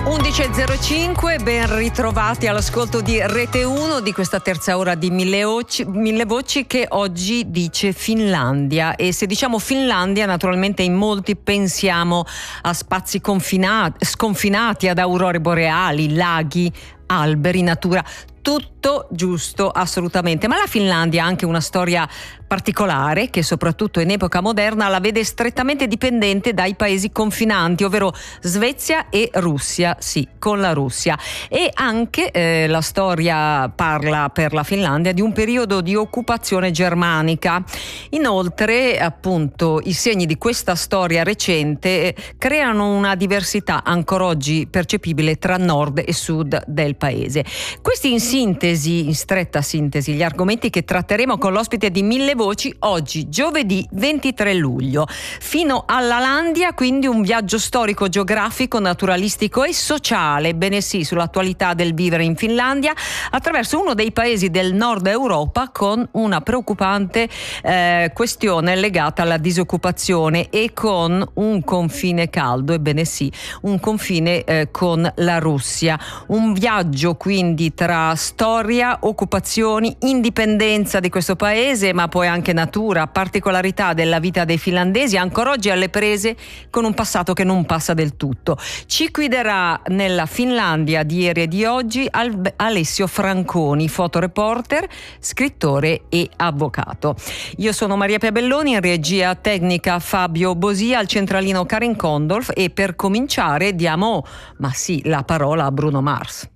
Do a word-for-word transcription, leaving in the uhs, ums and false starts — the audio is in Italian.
undici e zero cinque, ben ritrovati all'ascolto di Rete uno di questa terza ora di Mille Voci, Mille Voci che oggi dice Finlandia. E se diciamo Finlandia, naturalmente in molti pensiamo a spazi confinati, sconfinati, ad aurore boreali, laghi, alberi, natura. Tutto giusto, assolutamente, ma la Finlandia ha anche una storia particolare che soprattutto in epoca moderna la vede strettamente dipendente dai paesi confinanti, ovvero Svezia e Russia, sì, con la Russia. E anche eh, la storia parla per la Finlandia di un periodo di occupazione germanica. Inoltre, appunto, i segni di questa storia recente eh, creano una diversità ancora oggi percepibile tra nord e sud del paese. Questi in sintesi, in stretta sintesi, gli argomenti che tratteremo con l'ospite di Mille Voci oggi, giovedì ventitré luglio. Fino alla Landia, quindi un viaggio storico, geografico, naturalistico e sociale, bene sì, sull'attualità del vivere in Finlandia, attraverso uno dei paesi del nord Europa con una preoccupante eh, questione legata alla disoccupazione e con un confine caldo, ebbene sì, un confine eh, con la Russia. Un viaggio quindi tra storia, occupazioni, indipendenza di questo paese, ma poi anche natura, particolarità della vita dei finlandesi, ancora oggi alle prese con un passato che non passa del tutto. Ci guiderà nella Finlandia di ieri e di oggi Alessio Franconi, fotoreporter, scrittore e avvocato. Io sono Maria Piabelloni, in regia tecnica Fabio Bosia, al centralino Karin Condolf, e per cominciare diamo, ma sì, la parola a Bruno Mars.